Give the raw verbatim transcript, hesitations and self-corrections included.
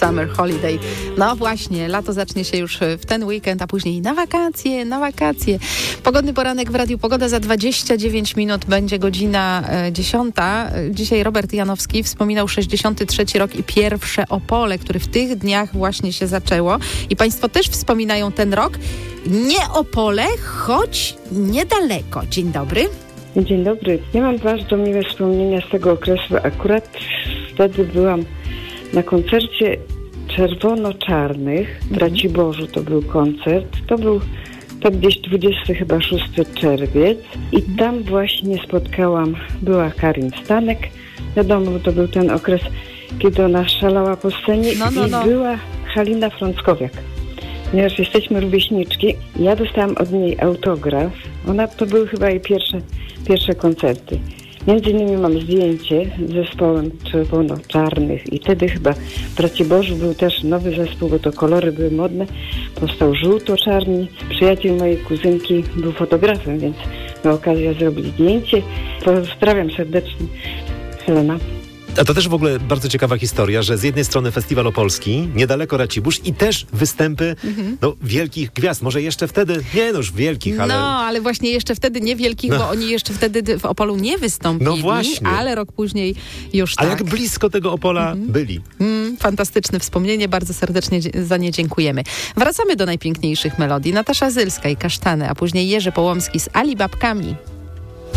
Summer Holiday. No właśnie, lato zacznie się już w ten weekend, a później na wakacje, na wakacje. Pogodny poranek w Radiu Pogoda za dwadzieścia dziewięć minut, będzie godzina e, dziesiąta. Dzisiaj Robert Janowski wspominał sześćdziesiąty trzeci rok i pierwsze Opole, który w tych dniach właśnie się zaczęło. I Państwo też wspominają ten rok. Nie Opole, choć niedaleko. Dzień dobry. Dzień dobry. Ja mam bardzo miłe wspomnienia z tego okresu. Akurat wtedy byłam na koncercie Czerwono-Czarnych w Raciborzu. To był koncert. To był tak gdzieś dwudziestego chyba szóstego czerwiec i tam właśnie spotkałam, była Karin Stanek. Wiadomo, to był ten okres, kiedy ona szalała po scenie no, no, no. i była Halina Frąckowiak. Ponieważ jesteśmy rówieśniczki, ja dostałam od niej autograf. Ona, to były chyba jej pierwsze, pierwsze koncerty. Między innymi mam zdjęcie z zespołem Czerwono-Czarnych i wtedy chyba w Raciborzu był też nowy zespół, bo to kolory były modne. Powstał żółto-czarny. Przyjaciel mojej kuzynki był fotografem, więc miał okazję zrobić zdjęcie. Pozdrawiam serdecznie, Helena. A to też w ogóle bardzo ciekawa historia, że z jednej strony Festiwal Opolski, niedaleko Racibórz i też występy mhm. no, wielkich gwiazd. Może jeszcze wtedy, nie no już wielkich, ale... No, ale właśnie jeszcze wtedy nie wielkich, no. bo oni jeszcze wtedy w Opolu nie wystąpili. No właśnie. Ale rok później już A tak. jak blisko tego Opola mhm. byli. Mm, fantastyczne wspomnienie, bardzo serdecznie za nie dziękujemy. Wracamy do najpiękniejszych melodii. Natasza Zylska i Kasztany, a później Jerzy Połomski z Alibabkami.